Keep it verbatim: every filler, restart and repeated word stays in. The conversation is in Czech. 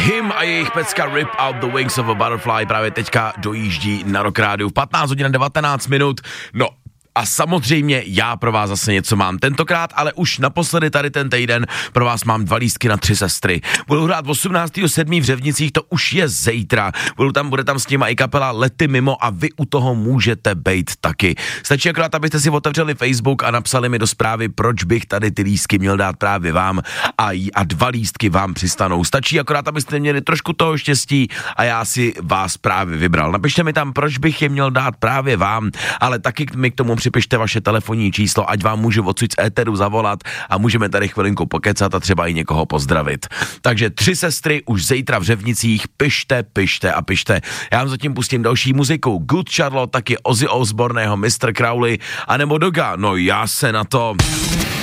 Him a jejich pecka Rip Out the Wings of a Butterfly právě teďka dojíždí na Rock Rádiu v patnáct hodin devatenáct minut. No a samozřejmě já pro vás zase něco mám tentokrát, ale už naposledy tady ten týden pro vás mám dva lístky na Tři sestry. Budu hrát osmnáctého sedmého v Řevnicích, to už je zítra. Budu tam, bude tam s nima i kapela Lety mimo a vy u toho můžete bejt taky. Stačí akorát, abyste si otevřeli Facebook a napsali mi do zprávy, proč bych tady ty lístky měl dát právě vám a, a dva lístky vám přistanou. Stačí akorát, abyste měli trošku toho štěstí a já si vás právě vybral. Napište mi tam, proč bych je měl dát právě vám, ale taky mi k tomu připište vaše telefonní číslo, ať vám můžu odsud z éteru zavolat a můžeme tady chvilinku pokecat a třeba i někoho pozdravit. Takže Tři sestry už zítra v Řevnicích, pište, pište a pište. Já vám zatím pustím další muziku. Good Charlotte, taky Ozzy Osbourneho, mister Crowley, anebo Doga. No já se na to...